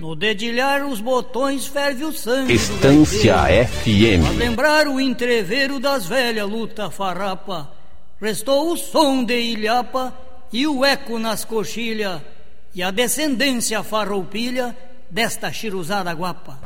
No dedilhar os botões ferve o sangue. Estância FM. Faz lembrar o entreveiro das velhas luta farrapa. Restou o som de ilhapa e o eco nas coxilhas, e a descendência farroupilha desta chiruzada guapa.